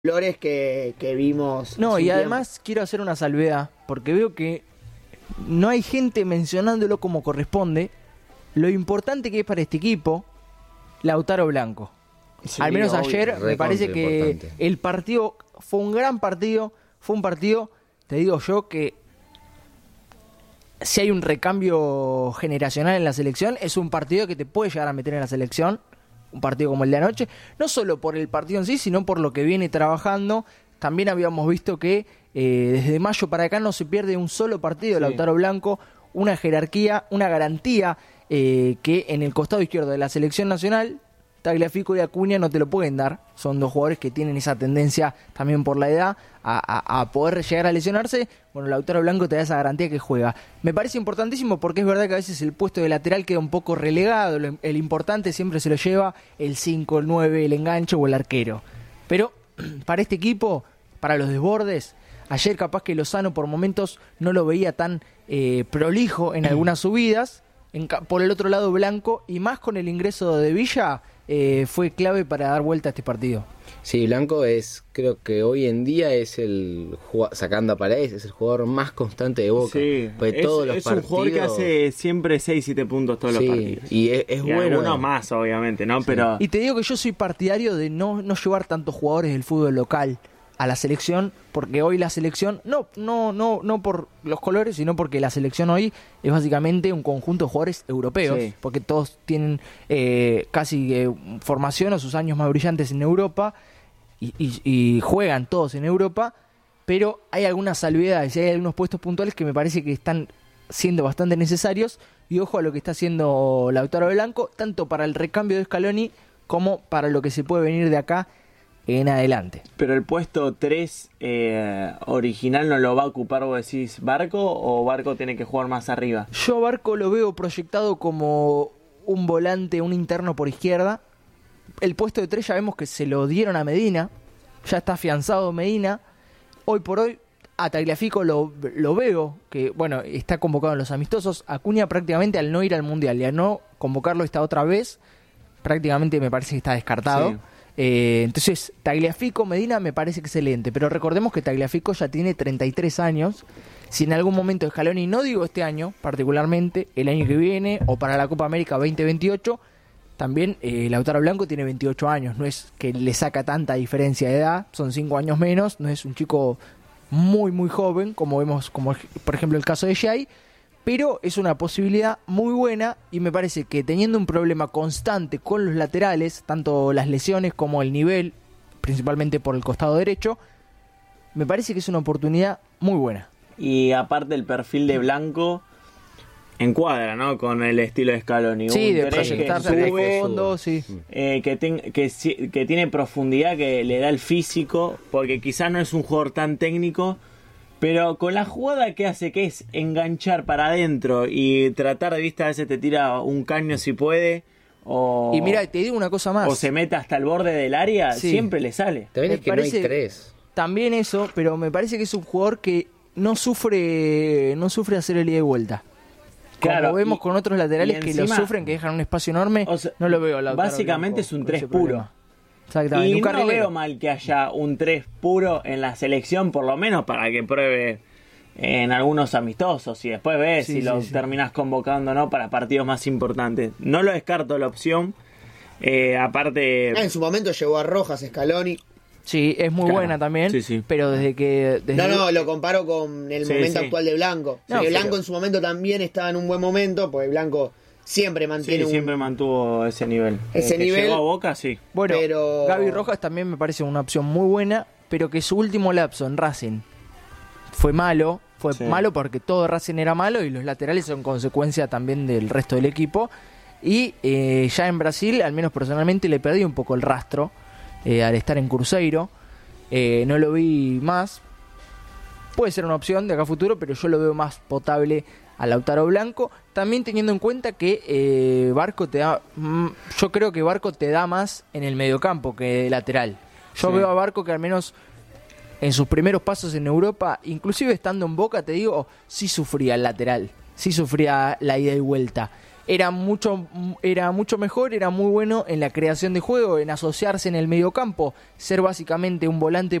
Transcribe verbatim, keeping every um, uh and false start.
Flores que, que vimos. No, y tiempo. además quiero hacer una salvedad, porque veo que no hay gente mencionándolo como corresponde, lo importante que es para este equipo, Lautaro Blanco. Sí, Al menos obvio, ayer me parece que importante. el partido fue un gran partido, fue un partido, te digo yo, que si hay un recambio generacional en la selección, es un partido que te puede llegar a meter en la selección. Un partido como el de anoche, no solo por el partido en sí, sino por lo que viene trabajando. También habíamos visto que eh, desde mayo para acá no se pierde un solo partido de Sí. Lautaro Blanco, una jerarquía, una garantía eh, que en el costado izquierdo de la selección nacional, Tagliafico y Acuña no te lo pueden dar. Son dos jugadores que tienen esa tendencia también por la edad a, a, a poder llegar a lesionarse. Bueno, Lautaro Blanco te da esa garantía que juega. Me parece importantísimo porque es verdad que a veces el puesto de lateral queda un poco relegado. Lo- El importante siempre se lo lleva el cinco, el nueve, el enganche o el arquero. Pero para este equipo, para los desbordes, ayer capaz que Lozano por momentos no lo veía tan eh, prolijo en algunas subidas. En ca- por el otro lado Blanco, y más con el ingreso de Villa, eh, fue clave para dar vuelta a este partido. Sí, Blanco es, creo que hoy en día es el, jugua- sacando a Paredes, es el jugador más constante de Boca. Sí, Porque es, todos los es un partidos, jugador que hace siempre seis siete puntos todos sí, los partidos. y es, es Y bueno. algunos más, obviamente, ¿no? Pero Y te digo que yo soy partidario de no, no llevar tantos jugadores del fútbol local a la selección, porque hoy la selección, no, no, no, no por los colores, sino porque la selección hoy es básicamente un conjunto de jugadores europeos, Sí. porque todos tienen eh, casi eh, formación o sus años más brillantes en Europa, y, y- y juegan todos en Europa, pero hay algunas salvedades, y hay algunos puestos puntuales que me parece que están siendo bastante necesarios, y ojo a lo que está haciendo Lautaro Blanco, tanto para el recambio de Scaloni como para lo que se puede venir de acá en adelante. pero el puesto tres eh, original no lo va a ocupar, vos decís, Barco, o Barco tiene que jugar más arriba. Yo a Barco lo veo proyectado como un volante, un interno por izquierda. El puesto de tres ya vemos que se lo dieron a Medina, ya está afianzado Medina. Hoy por hoy a Tagliafico lo, lo veo, que bueno, está convocado en los amistosos. Acuña prácticamente al no ir al Mundial y a no convocarlo esta otra vez, prácticamente me parece que está descartado. Sí. Eh, entonces, Tagliafico, Medina me parece excelente, pero recordemos que Tagliafico ya tiene treinta y tres años. Si en algún momento Scaloni, no digo este año particularmente, el año que viene o para la Copa América veinte veintiocho, también eh, Lautaro Blanco tiene veintiocho años, no es que le saca tanta diferencia de edad, son cinco años menos, no es un chico muy muy joven, como vemos, como por ejemplo el caso de Jay, pero es una posibilidad muy buena y me parece que teniendo un problema constante con los laterales, tanto las lesiones como el nivel, principalmente por el costado derecho, me parece que es una oportunidad muy buena. Y aparte el perfil de Blanco encuadra, ¿no? Con el estilo de Scaloni. Sí, Un de tres que proyectarse sube, al fondo, sí. eh, que, ten- que, si- que tiene profundidad, que le da el físico, porque quizás no es un jugador tan técnico, pero con la jugada que hace, que es enganchar para adentro y tratar de vista, a veces te tira un caño si puede, o, Y mira, te digo una cosa más. o se mete hasta el borde del área, Sí. siempre le sale. También Me es que no parece- hay tres. También eso, pero me parece que es un jugador que no sufre no sufre hacer el ida y vuelta. Como Claro, vemos y- con otros laterales y que lo encima- sufren, que dejan un espacio enorme, O sea, no lo veo a Lautaro básicamente Blanco es un con tres ese puro. problema. Exactamente, Y un no carrilero. veo mal que haya un tres puro en la selección, por lo menos para que pruebe en algunos amistosos y después ves Sí, si sí, lo sí. terminás convocando o no para partidos más importantes. No lo descarto la opción. Eh, aparte, Ah, en su momento llegó a Rojas Scaloni. Sí, es muy Claro, buena también, sí, sí. pero desde que... Desde No, no, lo comparo con el Sí, momento sí. actual de Blanco. No, Porque pero- Blanco en su momento también estaba en un buen momento, porque Blanco siempre sí, mantiene un... siempre mantuvo ese nivel. Ese Eh, que nivel- llegó a Boca, sí. Bueno, pero- Gaby Rojas también me parece una opción muy buena, pero que su último lapso en Racing fue malo, fue Sí. malo porque todo Racing era malo y los laterales son consecuencia también del resto del equipo. Y eh, ya en Brasil, al menos personalmente, le perdí un poco el rastro eh, al estar en Cruzeiro. Eh, no lo vi más. Puede ser una opción de acá a futuro, pero yo lo veo más potable a Lautaro Blanco. También teniendo en cuenta que eh, Barco te da... mm, yo creo que Barco te da más en el mediocampo que de lateral. Yo Sí. veo a Barco que al menos en sus primeros pasos en Europa, inclusive estando en Boca, te digo, sí sufría el lateral, sí sufría la ida y vuelta. era mucho, era mucho mejor, era muy bueno en la creación de juego, en asociarse en el mediocampo, ser básicamente un volante